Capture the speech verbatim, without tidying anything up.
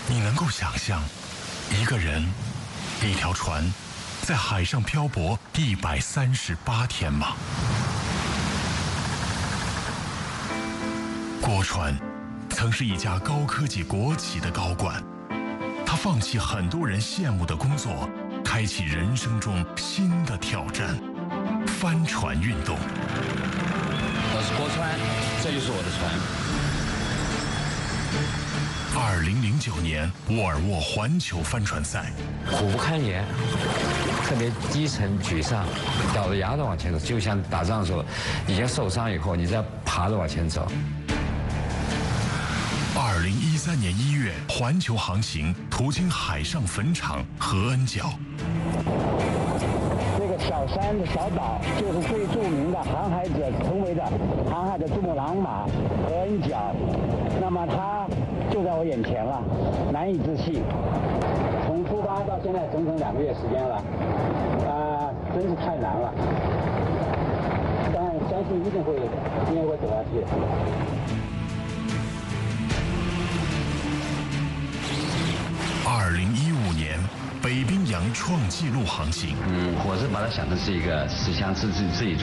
你能够想象，一个人，一条船，在海上漂泊一百三十八天吗？郭川曾是一家高科技国企的高管，他放弃很多人羡慕的工作，开启人生中新的挑战——帆船运动。 我是郭川，这就是我的船。 二零零九年沃尔沃环球帆船赛， 苦不堪言，特别低沉沮丧，咬着牙的往前走，就像打仗的时候，已经受伤以后，你再爬着往前走。 二零一三年一月，环球航行途经海上坟场和恩角。 这个小山的小岛就是最著名的航海者成为的航海的珠穆朗玛和恩角，那么它就在我眼前了，难以置信。从出发到现在整整两个月时间了，啊、呃，真是太难了。但相信一定会，一定会走下去。 二零一五年，北冰洋创纪录航行。 嗯，我是把它想的是一个十项自自自己做。